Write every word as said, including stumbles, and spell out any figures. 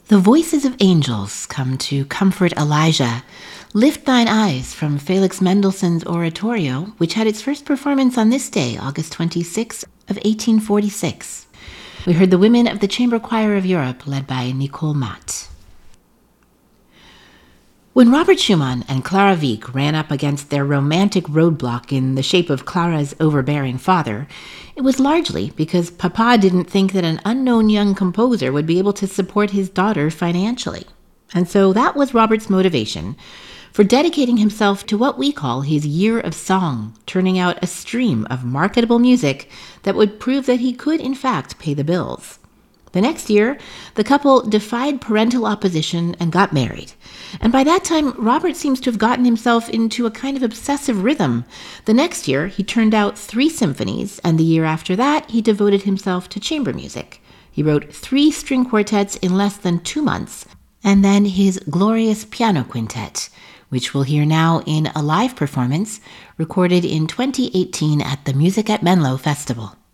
The voices of angels come to comfort Elijah. Lift Thine Eyes from Felix Mendelssohn's Oratorio, which had its first performance on this day, August twenty-sixth of eighteen forty-six. We heard the Women of the Chamber Choir of Europe, led by Nicole Matt. When Robert Schumann and Clara Wieck ran up against their romantic roadblock in the shape of Clara's overbearing father, it was largely because Papa didn't think that an unknown young composer would be able to support his daughter financially. And so that was Robert's motivation for dedicating himself to what we call his year of song, turning out a stream of marketable music that would prove that he could, in fact, pay the bills. The next year, the couple defied parental opposition and got married. And by that time, Robert seems to have gotten himself into a kind of obsessive rhythm. The next year, he turned out three symphonies, and the year after that, he devoted himself to chamber music. He wrote three string quartets in less than two months, and then his glorious piano quintet, which we'll hear now in a live performance recorded in twenty eighteen at the Music at Menlo Festival.